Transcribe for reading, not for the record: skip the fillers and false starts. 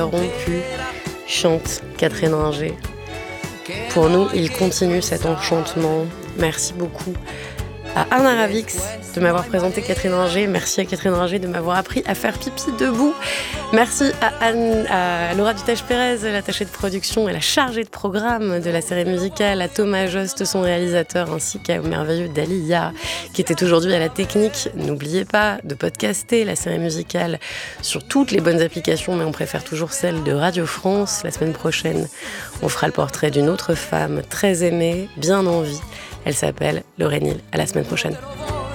Rompu chante Catherine Ringer. Pour nous, il continue cet enchantement. Merci beaucoup à Arna Ravix de m'avoir présenté Catherine Ringer. Merci à Catherine Ringer de m'avoir appris à faire pipi debout. Merci à Laura Dutèche-Pérez, l'attachée de production et la chargée de programme de la série musicale, à Thomas Jost, son réalisateur, ainsi qu'au merveilleux Dalia, qui était aujourd'hui à la technique. N'oubliez pas de podcaster la série musicale sur toutes les bonnes applications, mais on préfère toujours celle de Radio France. La semaine prochaine, on fera le portrait d'une autre femme très aimée, bien en vie. Elle s'appelle Lorraine Hill. À la semaine prochaine.